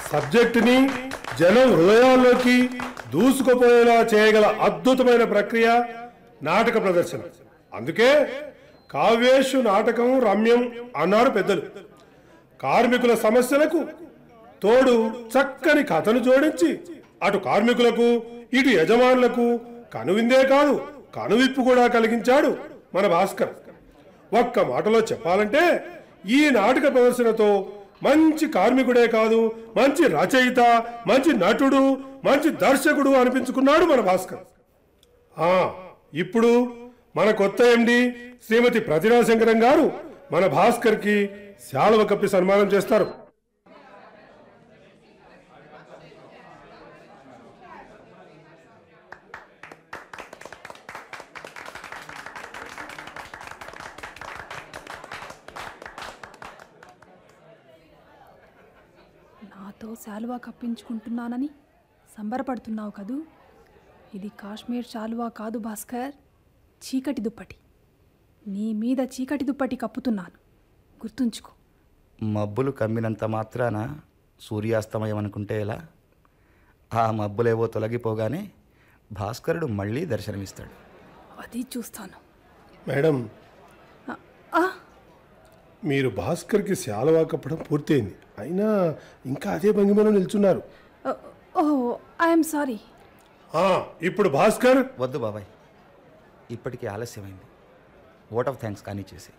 సబ్జెక్టుని జనం హృదయాల్లోకి దూసుకుపోయేలా చేయగల అద్భుతమైన ప్రక్రియ నాటక ప్రదర్శన. అందుకే కావ్యేషు నాటకం రమ్యం అన్నారు పెద్దలు. కార్మికుల సమస్యలకు తోడు చక్కని కథను జోడించి అటు కార్మికులకు ఇటు యజమానులకు కనువిందే కాదు కనువిప్పు కూడా కలిగించాడు మన భాస్కర్. ఒక్క మాటలో చెప్పాలంటే ఈ నాటక ప్రదర్శనతో మంచి కార్మికుడే కాదు, మంచి రచయిత, మంచి నటుడు, మంచి దర్శకుడు అనిపించుకున్నాడు మన భాస్కర్. ఇప్పుడు మన కొత్త ఎండి శ్రీమతి ప్రతిభాశంకరం గారు మన భాస్కర్కి శాలువ కప్పి సన్మానం చేస్తారు. నాతో శాలువా కప్పించుకుంటున్నానని సంబరపడుతున్నావు కదూ? ఇది కాశ్మీర్ శాలువా కాదు భాస్కర్, చీకటి దుప్పటి. నీ మీద చీకటి దుప్పటి కప్పుతున్నాను, గుర్తుంచుకో. మబ్బులు కమ్మినంత మాత్రాన సూర్యాస్తమయం అనుకుంటే ఎలా? ఆ మబ్బులేవో తొలగిపోగానే భాస్కరుడు మళ్ళీ దర్శనమిస్తాడు. అది చూస్తాను. మేడం, మీరు భాస్కర్కి శాలువా కప్పడం పూర్తయింది, అయినా ఇంకా అదే భంగిమలో నిల్చున్నారు. I'm sorry. ఇప్పుడు భాస్కర్. వద్దు బాబాయ్, ఇప్పటికీ ఆలస్యమైంది. ఓట్ ఆఫ్ థ్యాంక్స్ కానీ చేసి